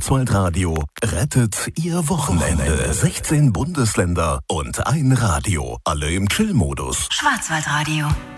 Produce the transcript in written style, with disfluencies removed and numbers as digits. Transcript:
Schwarzwaldradio rettet Ihr Wochenende. 16 Bundesländer und ein Radio. Alle im Chill-Modus. Schwarzwaldradio.